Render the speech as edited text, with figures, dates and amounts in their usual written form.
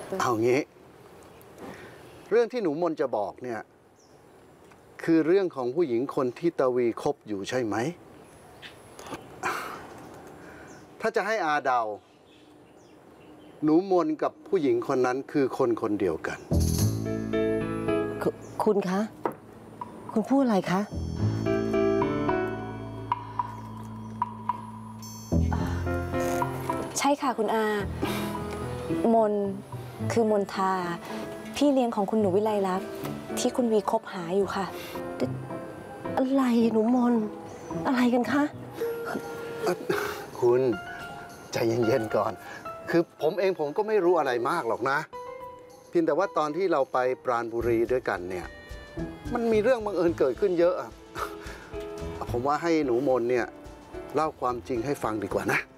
เอางี้เรื่องที่หนูมนจะบอกเนี่ยคือเรื่องของผู้หญิงคนที่ตะวีคบอยู่ใช่ไหมถ้าจะให้อาเดาหนูมนกับผู้หญิงคนนั้นคือคนคนเดียวกันคุณคะคุณพูดอะไรคะใช่ค่ะคุณอามนคือมนทาพี่เลี้ยงของคุณหนูวิไลลักษณ์ที่คุณวีคบหาอยู่ค่ะอะไรหนูมนอะไรกันคะคุณใจเย็นๆก่อนคือผมก็ไม่รู้อะไรมากหรอกนะเพียงแต่ว่าตอนที่เราไปปราณบุรีด้วยกันเนี่ยมันมีเรื่องบังเอิญเกิดขึ้นเยอะผมว่าให้หนูมนเนี่ยเล่าความจริงให้ฟังดีกว่านะ